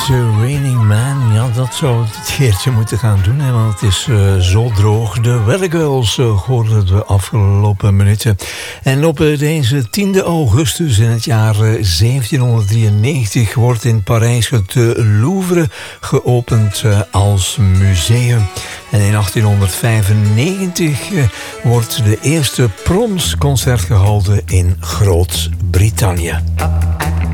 It's Raining Man. Ja, dat zou het keertje moeten gaan doen, hè, want het is zo droog. De Weather Girls hoorden we afgelopen minuten. En op deze 10 augustus in het jaar 1793 wordt in Parijs het Louvre geopend als museum. En in 1895 wordt de eerste Proms-concert gehouden in Groot-Brittannië.